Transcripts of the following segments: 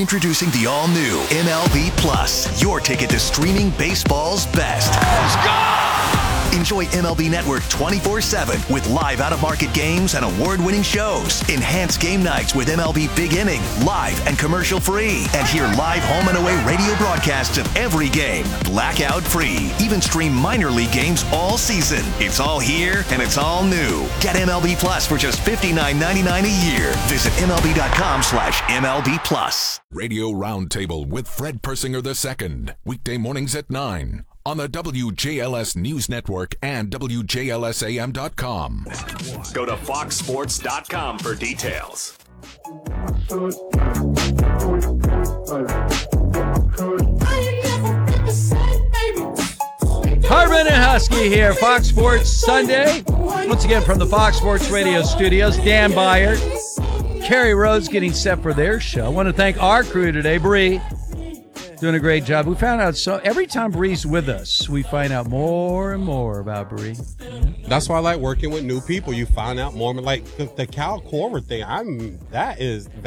Introducing the all-new MLB Plus, your ticket to streaming baseball's best. Let's go! Enjoy MLB Network 24/7 with live out-of-market games and award-winning shows. Enhance game nights with MLB Big Inning, live and commercial-free. And hear live home and away radio broadcasts of every game, blackout-free. Even stream minor league games all season. It's all here and it's all new. Get MLB Plus for just $59.99 a year. Visit MLB.com/MLB Plus. Radio Roundtable with Fred Persinger II. Weekday mornings at 9 on the WJLS News Network and WJLSAM.com. Go to FoxSports.com for details. Hardman and Husky here, Fox Sports Sunday. Once again from the Fox Sports Radio studios, Dan Byer, Kerry Rhodes getting set for their show. I want to thank our crew today, Bree. Doing a great job. We found out every time Bree's with us, we find out more and more about Bree. That's why I like working with new people. You find out more. Like the Cal Korver thing. That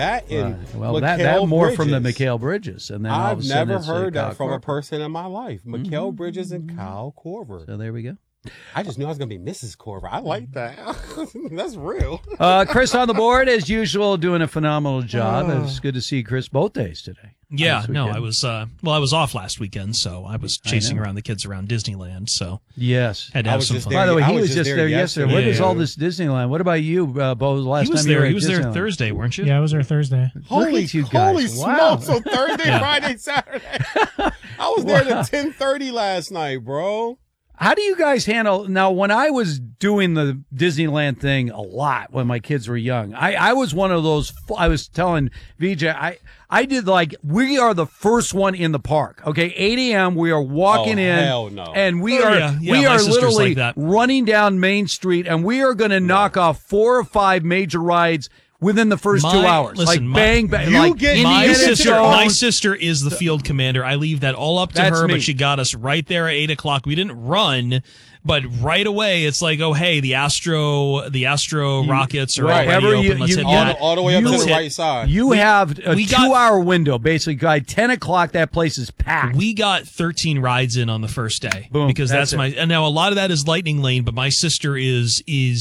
more Bridges. From the Mikal Bridges, and then I've never heard that from a person in my life. Mikal Bridges and Cal Korver. So there we go. I just knew I was going to be Mrs. Korver. I like that. That's real. Chris on the board, as usual, doing a phenomenal job. It's good to see Chris both days today. Yeah, no, I was I was off last weekend, so I was chasing around the kids around Disneyland. So yes, had to have some fun. By the way, he was just there yesterday. What is all this Disneyland? What about you, Bo? Last time you were he was there Thursday, weren't you? Yeah, I was there Thursday. Holy smokes! Wow. So Thursday, Friday, Saturday. I was there at 10:30 last night, bro. How do you guys handle now? When I was doing the Disneyland thing a lot when my kids were young, I was one of those. I was telling VJ, I did we are the first one in the park. Okay, 8 a.m. we are walking in, hell no. and we are literally running down Main Street, and we are going to knock off 4 or 5 major rides within the first 2 hours. Listen, bang. My sister is the field commander. I leave that all up to her, but she got us right there at 8 o'clock. We didn't run, but right away it's like, oh, hey, the Astro rockets are already open. Let's hit that. All the way up to the right side. You have a 2-hour window, basically. By 10 o'clock, that place is packed. We got 13 rides in on the first day. Boom, because and now a lot of that is Lightning Lane, but my sister is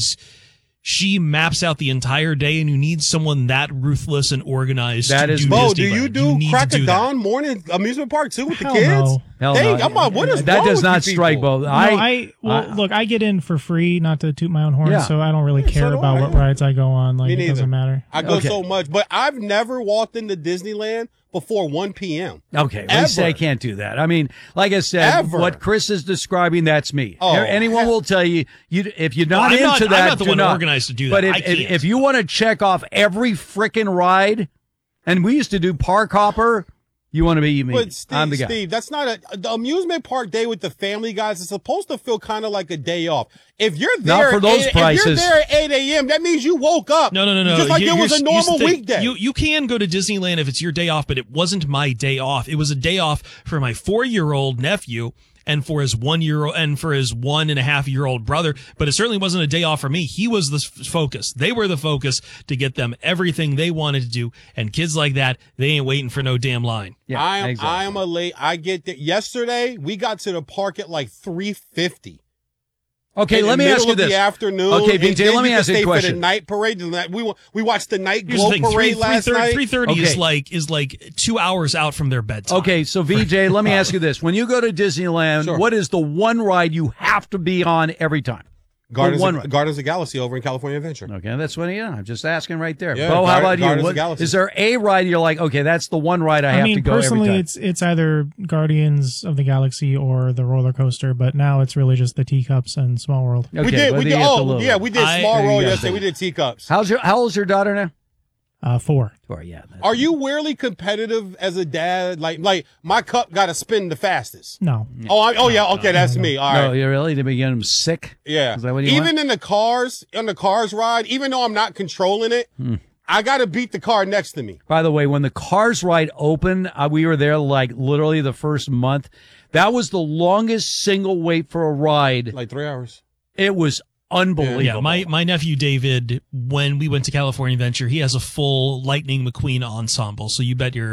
she maps out the entire day, and you need someone that ruthless and organized. That is Bo. Do you do Crack of Dawn morning amusement park too with the kids? No. Hell no. What is that wrong does with not you strike people? Bo. Look, I get in for free, not to toot my own horn, Yeah. so I don't really care about what rides I go on. Me It neither. doesn't matter. I go so much, but I've never walked into Disneyland before 1 p.m. Okay, at least I can't do that. I mean, like I said, what Chris is describing, that's me. Anyone will tell you, if you're not into that, I'm not the one organized to do that. But if you want to check off every frickin' ride, and we used to do Park Hopper, you want to be me. But I'm the guy. Steve, that's not the amusement park day with the family guys. It's supposed to feel kind of like a day off. If you're there, Not for those prices. If you're there at 8 a.m., that means you woke up. No. Just like it was a normal weekday. You can go to Disneyland if it's your day off, but it wasn't my day off. It was a day off for my 4-year-old nephew and for his 1-year-old and for his 1.5-year-old brother. But it certainly wasn't a day off for me. He was the focus. They were the focus to get them everything they wanted to do. And kids like that, they ain't waiting for no damn line. Yeah, I am a late. I get that. Yesterday we got to the park at like 3:50. Okay, let me ask you this. The afternoon. Okay, BJ, let me ask you a question. For the night parade. We watched the night glow parade last night. 3:30 is like 2 hours out from their bedtime. Okay, so VJ, let me ask you this. When you go to Disneyland, what is the one ride you have to be on every time? Gardens of the Galaxy over in California Adventure. Okay, that's what I'm just asking right there. Yeah, Bo, how about Gardens you? of Galaxy. Is there a ride you're like, okay, that's the one ride I have to go personally, every time? it's either Guardians of the Galaxy or the roller coaster, but now it's really just the teacups and Small World. Okay, we did. We did Small World yesterday. We did teacups. How old's your daughter now? 4. 4, yeah. Are you weirdly competitive as a dad? Like my cup got to spin the fastest. No. Okay, that's me. All right. No, you really to get them sick? Yeah. Is that what you even want? in the cars ride, even though I'm not controlling it, I got to beat the car next to me. By the way, when the Cars ride opened, we were there like literally the first month. That was the longest single wait for a ride. Like 3 hours. It was unbelievable. Yeah, my nephew David, when we went to California Adventure, he has a full Lightning McQueen ensemble. So you bet your